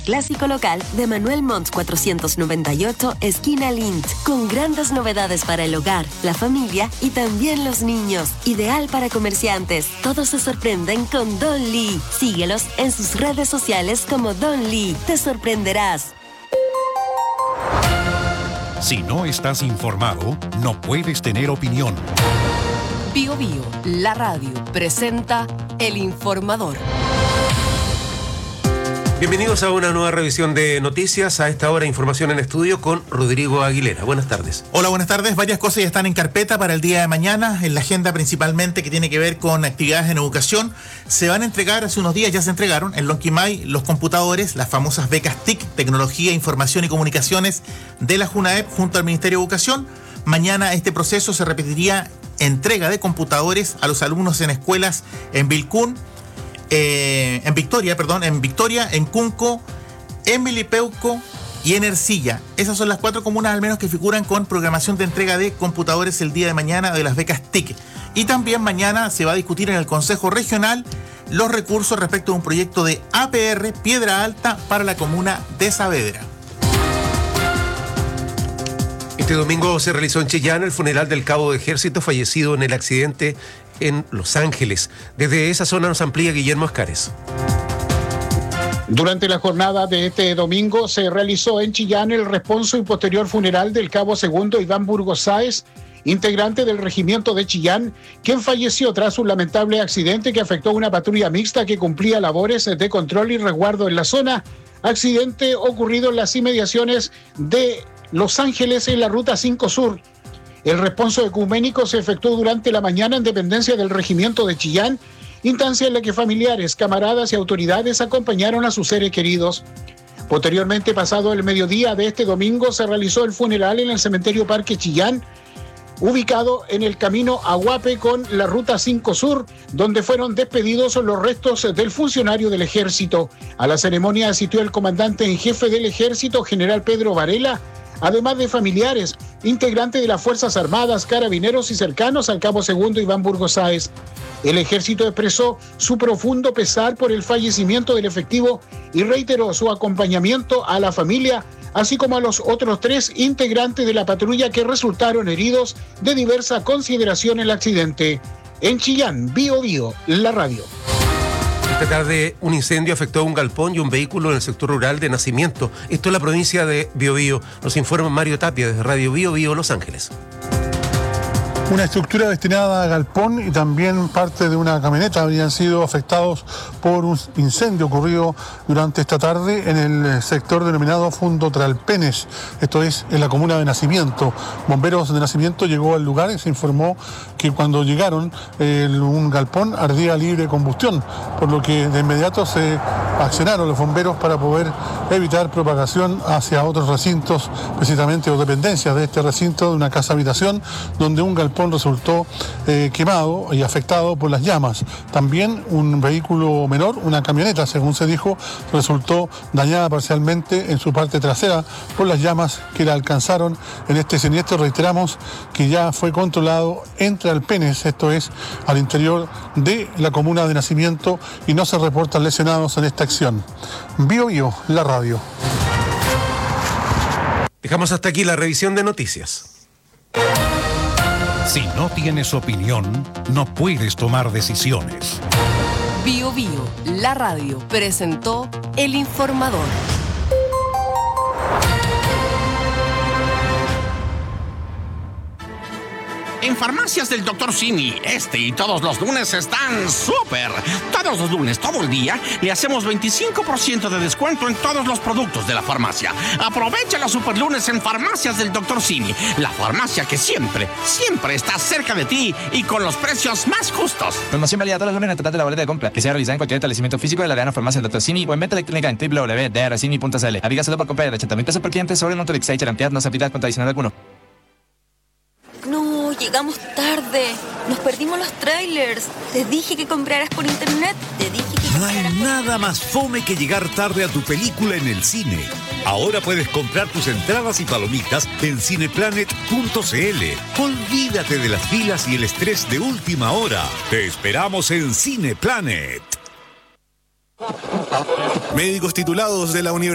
clásico local de Manuel Montt 498, esquina Lint, con grandes novedades para el hogar, la familia y también los niños. Ideal para comerciantes. Todos se sorprenden con Don Lee. Síguelos en sus redes sociales como Don Lee. Te sorprenderás. Si no estás informado, no puedes tener opinión. Bio Bio, la radio, presenta El Informador. Bienvenidos a una nueva revisión de noticias. A esta hora, información en estudio con Rodrigo Aguilera. Buenas tardes. Hola, buenas tardes. Varias cosas ya están en carpeta para el día de mañana. En la agenda principalmente que tiene que ver con actividades en educación. Se van a entregar, hace unos días ya se entregaron, en Lonquimay, los computadores, las famosas becas TIC, Tecnología, Información y Comunicaciones de la JUNAEP junto al Ministerio de Educación. Mañana este proceso se repetiría: entrega de computadores a los alumnos en escuelas en Vilcún, en Victoria, en Cunco, en Milipeuco y en Ercilla. Esas son las 4 comunas al menos que figuran con programación de entrega de computadores el día de mañana de las becas TIC. Y también mañana se va a discutir en el Consejo Regional los recursos respecto a un proyecto de APR Piedra Alta para la comuna de Saavedra. Este domingo se realizó en Chillán el funeral del cabo de ejército fallecido en el accidente en Los Ángeles. Desde esa zona nos amplía Guillermo Escares. Durante la jornada de este domingo se realizó en Chillán el responso y posterior funeral del cabo segundo Iván Burgos Sáez, integrante del regimiento de Chillán, quien falleció tras un lamentable accidente que afectó a una patrulla mixta que cumplía labores de control y resguardo en la zona. Accidente ocurrido en las inmediaciones de Los Ángeles en la Ruta 5 Sur. El responso ecuménico se efectuó durante la mañana en dependencia del regimiento de Chillán, instancia en la que familiares, camaradas y autoridades acompañaron a sus seres queridos. Posteriormente, pasado el mediodía de este domingo, se realizó el funeral en el cementerio Parque Chillán, ubicado en el camino a Huape con la Ruta 5 Sur, donde fueron despedidos los restos del funcionario del ejército. A la ceremonia asistió el comandante en jefe del ejército, general Pedro Varela, además de familiares, integrantes de las Fuerzas Armadas, carabineros y cercanos al cabo segundo Iván Burgos Sáez. El ejército expresó su profundo pesar por el fallecimiento del efectivo y reiteró su acompañamiento a la familia, así como a los otros 3 integrantes de la patrulla que resultaron heridos de diversa consideración en el accidente. En Chillán, Bio Bio, la radio. Esta tarde un incendio afectó a un galpón y un vehículo en el sector rural de Nacimiento. Esto es la provincia de Biobío. Nos informa Mario Tapia desde Radio Biobío, Los Ángeles. Una estructura destinada a galpón y también parte de una camioneta habrían sido afectados por un incendio ocurrido durante esta tarde en el sector denominado Fundo Tralpenes, esto es en la comuna de Nacimiento. Bomberos de Nacimiento llegó al lugar y se informó que cuando llegaron un galpón ardía libre combustión, por lo que de inmediato se accionaron los bomberos para poder evitar propagación hacia otros recintos, precisamente o dependencias de este recinto, de una casa habitación donde un galpón resultó quemado y afectado por las llamas. También un vehículo menor, una camioneta, según se dijo, resultó dañada parcialmente en su parte trasera por las llamas que la alcanzaron en este siniestro. Reiteramos que ya fue controlado entre Alpenes, esto es al interior de la comuna de Nacimiento, y no se reportan lesionados en esta acción. Bio Bio, la radio. Dejamos hasta aquí la revisión de noticias. Si no tienes opinión, no puedes tomar decisiones. Bio Bio, la radio, presentó El Informador. En Farmacias del Dr. Simi, este y todos los lunes están súper. Todos los lunes, todo el día, le hacemos 25% de descuento en todos los productos de la farmacia. Aprovecha los super lunes en Farmacias del Dr. Simi, la farmacia que siempre, siempre está cerca de ti y con los precios más justos. Promoción válida todos los lunes en total de la boleta de compra, que sea realizada en cualquier establecimiento físico de la Real Farmacia del Dr. Simi o en venta electrónica en www.drcimi.cl. Avígaselo por compra de 80.000 pesos por cliente sobre el monto de Exchange Garantías, no se aplica con adicional alguno. No, llegamos tarde. Nos perdimos los trailers. Te dije que compraras por internet. No hay nada más fome que llegar tarde a tu película en el cine. Ahora puedes comprar tus entradas y palomitas en cineplanet.cl. Olvídate de las filas y el estrés de última hora. Te esperamos en Cineplanet. Médicos titulados de la Universidad